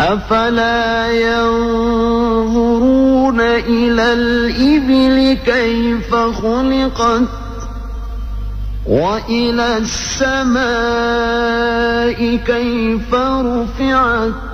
أفلا ينظرون إلى الإبل كيف خلقت وإلى السماء كيف رفعت